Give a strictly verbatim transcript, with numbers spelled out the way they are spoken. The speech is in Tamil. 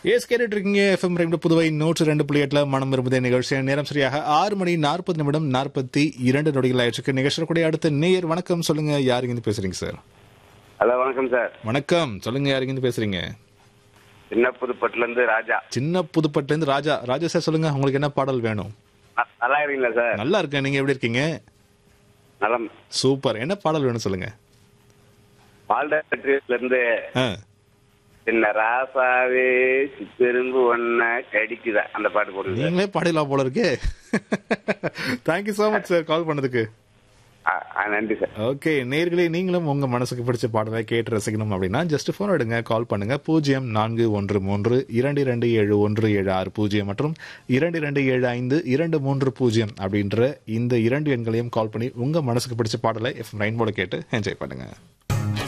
எஸ் கேட்டுட்டு இருக்கீங்க எஃப்எம் ரெண்டு புதுவை நூற்று ரெண்டு புள்ளி எட்டுல மனம் விரும்புதே நிகழ்ச்சி. நேரம் சரியாக ஆறு மணி நாற்பது நிமிடம் நாற்பத்தி இரண்டு நொடிகள் ஆயிடுச்சு. நிகழ்ச்சியில் கூட அடுத்த நேயர் வணக்கம் சொல்லுங்க, யாருங்க பேசுறீங்க சார்? ஹலோ வணக்கம் சார். வணக்கம் சொல்லுங்க, யாருங்க பேசுறீங்க? சின்ன புதுப்பட்டுல இருந்து ராஜா. சின்ன புதுப்பட்டுல இருந்து ராஜா. ராஜா சார் சொல்லுங்க, உங்களுக்கு என்ன பாடல் வேணும்? ந- நல்லா இருக்கீங்களா சார்? நல்லா இருக்கேன், நீங்க எப்படி இருக்கீங்க? நலம். சூப்பர். என்ன பாடல் வேணும் சொல்லுங்க. பால்டர்ல இருந்து ஆ, சின்ன ராசாவே சித்தெரும்பு ஒன்ன கடிக்குதா அந்த பாட்டு போடுங்க சார். நீங்களே பாடலாம் போல இருக்கே. Thank you so much sir call பண்ணதுக்கு. ஆ, ஆ, நன்றி சார். ஓகே நேர்களே, நீங்களும் உங்க மனசுக்கு பிடிச்ச பாடலை கேட்டு ரசிக்கணும் அப்படின்னா ஜஸ்ட் போன் எடுங்க, கால் பண்ணுங்க. பூஜ்ஜியம் நான்கு ஒன்று மூன்று இரண்டு இரண்டு ஏழு ஒன்று ஏழு ஆறு பூஜ்ஜியம் மற்றும் இரண்டு இரண்டு ஏழு ஐந்து இரண்டு மூன்று பூஜ்ஜியம் அப்படின்ற இந்த இரண்டு எண்களையும் கால் பண்ணி உங்க மனசுக்கு பிடிச்ச பாடலை எஃப் ரெயின்போல கேட்டு என்ஜாய் பண்ணுங்க.